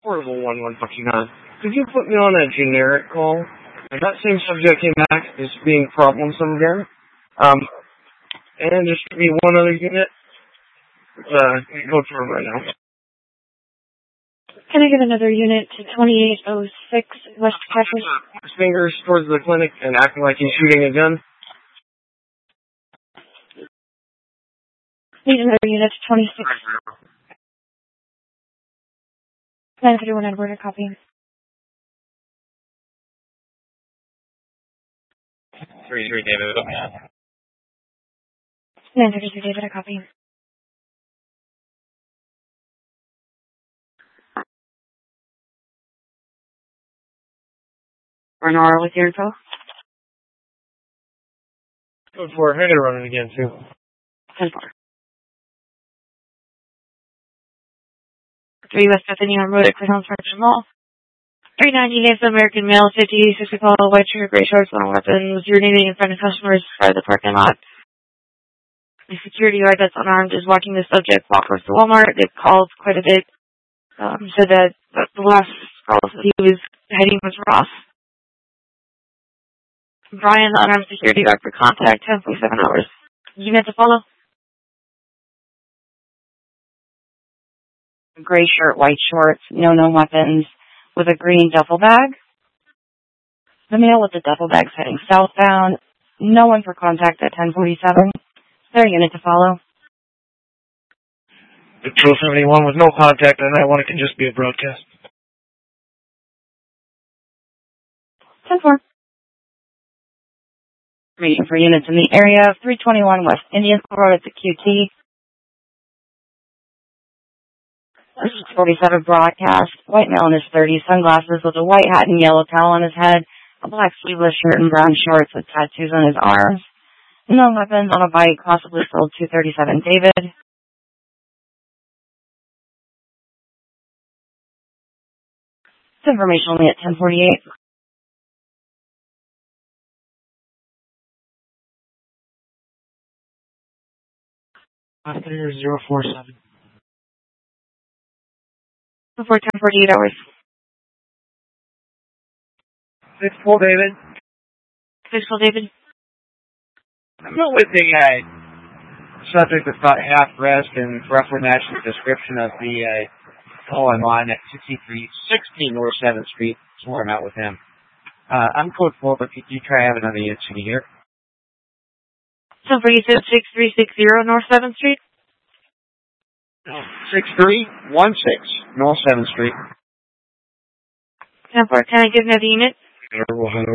Portable 1159. Could you put me on a generic call? And that same subject came back as being problemsome again. And there should be one other unit. Go through it right now. Can I get another unit to 2806 West Campus? His fingers towards the clinic and acting like he's shooting a gun. Need another unit to 26. 951 Edward, a copy. 33 David. 933 David, a copy. Renora with your info. Go for it. I gotta run it again, too. 10-4. 3 West Bethany on Road at Cleveland Sergeant Mall. 390 Native American male, 50, 60 call, white shirt, gray shorts, long weapons, urinating in front of customers by the parking lot. The security guard that's unarmed is watching the subject walk towards the Walmart. They've called quite a bit. Said that the last call he was heading was Ross. Brian, the unarmed security guard for contact, 10:47 hours. Unit to follow? Gray shirt, white shorts, no weapons, with a green duffel bag. The male with the duffel bag heading southbound. No one for contact at 10:47. Their unit to follow. The 271 with no contact on that one, it can just be a broadcast. 10-4. Waiting for units in the area. 321 West Indian Road at the QT. This is 47 broadcast. White male in his 30s, sunglasses with a white hat and yellow towel on his head, a black sleeveless shirt and brown shorts with tattoos on his arms. No weapons, on a bike, possibly sold 237 David. It's information only at 10:48. Operator 047. Before 10:48 hours. 6-4 David. 6-4 David. I'm not with the subject that's about half dressed and roughly matched the description of the call in line at 6316 North 7th Street. That's where I'm at with him. I'm code 4, but could you try having another unit in here? So for you said 6360 North 7th Street? 6316 North 7th Street. 10-4. Can I give another unit? Hello.